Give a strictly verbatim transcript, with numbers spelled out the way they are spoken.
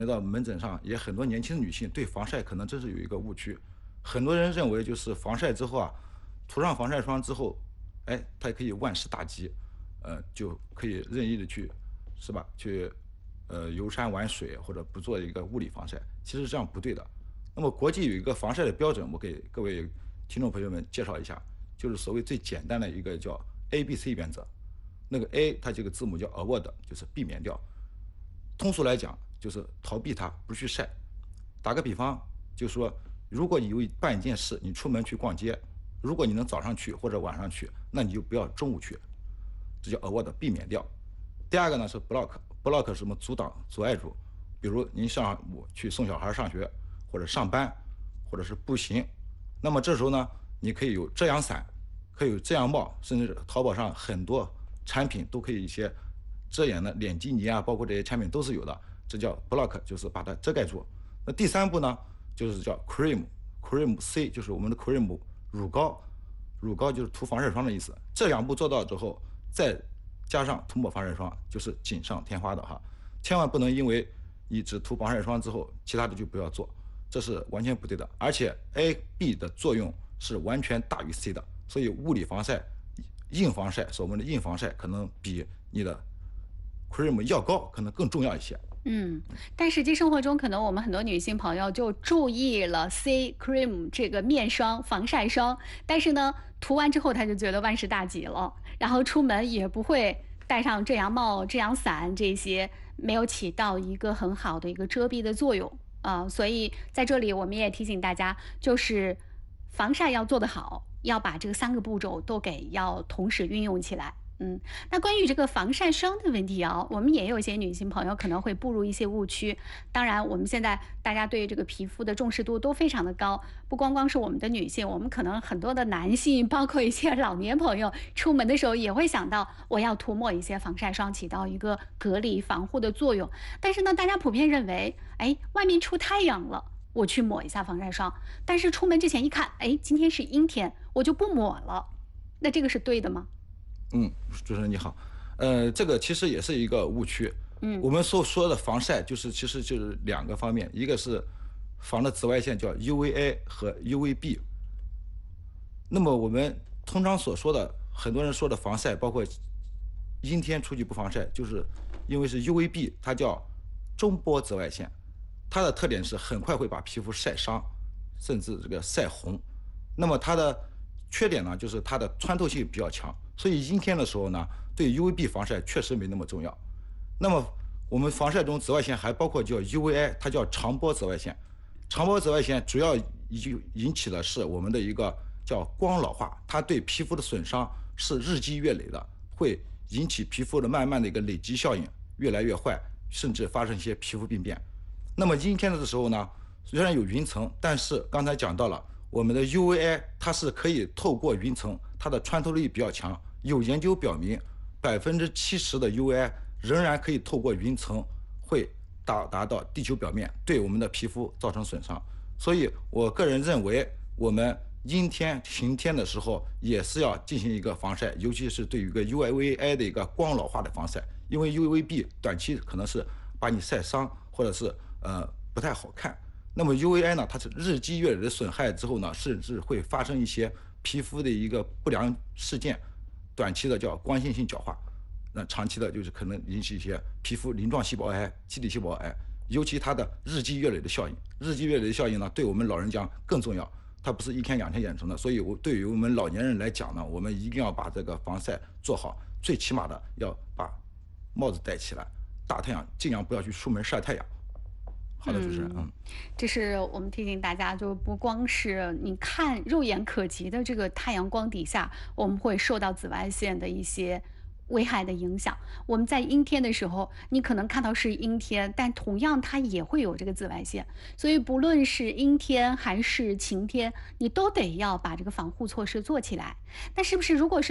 来到门诊上，也很多年轻的女性对防晒可能真是有一个误区，很多人认为就是防晒之后啊，涂上防晒霜之后，哎，它可以万事大吉，呃，就可以任意的去，是吧？去，呃，游山玩水或者不做一个物理防晒，其实这样不对的。那么国际有一个防晒的标准，我给各位听众朋友们介绍一下，就是所谓最简单的一个叫 A B C 原则。那个 A 它这个字母叫 avoid， 就是避免掉。通俗来讲，就是逃避它，不去晒。打个比方，就是说，如果你有办一件事，你出门去逛街，如果你能早上去或者晚上去，那你就不要中午去，这叫 avoid， 避免掉。第二个呢是 block，block 是什么？阻挡、阻碍住。比如您上午去送小孩上学，或者上班，或者是步行，那么这时候呢，你可以有遮阳伞，可以有遮阳帽，甚至淘宝上很多产品都可以一些遮掩的脸基尼啊，包括这些产品都是有的，这叫 block， 就是把它遮盖住。那第三步呢，就是叫 cream，cream C 就是我们的 cream 乳膏，乳膏就是涂防晒霜的意思。这两步做到之后，再加上涂抹防晒霜，就是锦上添花的哈。千万不能因为你只涂防晒霜之后，其他的就不要做，这是完全不对的。而且 A、B 的作用是完全大于 C 的，所以物理防晒、硬防晒，所谓的硬防晒可能比你的 cream 药膏可能更重要一些。 嗯，但实际生活中，可能我们很多女性朋友就注意了 C cream 这个面霜、防晒霜，但是呢，涂完之后她就觉得万事大吉了，然后出门也不会戴上遮阳帽、遮阳伞这些，没有起到一个很好的一个遮蔽的作用啊、呃。所以在这里我们也提醒大家，就是防晒要做得好，要把这个三个步骤都给要同时运用起来。嗯，那关于这个防晒霜的问题啊，我们也有一些女性朋友可能会步入一些误区。当然，我们现在大家对这个皮肤的重视度都非常的高，不光光是我们的女性，我们可能很多的男性，包括一些老年朋友，出门的时候也会想到我要涂抹一些防晒霜，起到一个隔离防护的作用。但是呢，大家普遍认为，哎，外面出太阳了，我去抹一下防晒霜，但是出门之前一看，哎，今天是阴天，我就不抹了。那这个是对的吗？ 嗯，主持人你好，呃，这个其实也是一个误区。 嗯， 我们所说的防晒，就是其实就是两个方面，一个是防的紫外线叫 U V A 和 U V B。那么我们通常所说的，很多人说的防晒，包括阴天出去不防晒，就是因为是 U V B， 它叫中波紫外线，它的特点是很快会把皮肤晒伤，甚至这个晒红。那么它的缺点呢，就是它的穿透性比较强，所以阴天的时候呢，对 U V B 防晒确实没那么重要。那么我们防晒中紫外线还包括叫 U V I， 它叫长波紫外线。长波紫外线主要引起的是我们的一个叫光老化，它对皮肤的损伤是日积月累的，会引起皮肤的慢慢的一个累积效应，越来越坏，甚至发生一些皮肤病变。那么阴天的时候呢，虽然有云层，但是刚才讲到了。我们的 U V I 它是可以透过云层，它的穿透力比较强。有研究表明，百分之七十的 U V I 仍然可以透过云层会到达到地球表面，对我们的皮肤造成损伤。所以我个人认为，我们阴天、晴天的时候也是要进行一个防晒，尤其是对于一个 U V I 的一个光老化的防晒，因为 U V B 短期可能是把你晒伤，或者是呃不太好看。那么 U V I 呢，它是日积月累的损害之后呢，甚至会发生一些皮肤的一个不良事件，短期的叫光线性角化，那长期的就是可能引起一些皮肤鳞状细胞癌、基底细胞癌，尤其它的日积月累的效应，日积月累的效应呢，对我们老人讲更重要，它不是一天两天养成的，所以我对于我们老年人来讲呢，我们一定要把这个防晒做好，最起码的要把帽子戴起来，大太阳尽量不要去出门晒太阳。好的，主持人，嗯， 这是我们提醒大家，就不光是你看肉眼可及的这个太阳光底下，我们会受到紫外线的一些危害的影响。我们在阴天的时候，你可能看到是阴天，但同样它也会有这个紫外线。所以不论是阴天还是晴天，你都得要把这个防护措施做起来。那是不是如果是